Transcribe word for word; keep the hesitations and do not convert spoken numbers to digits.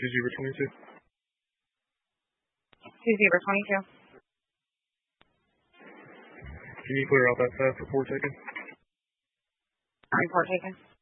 two zero twenty-two. two zero twenty-two. Can you clear out that fast report taken? Report taken.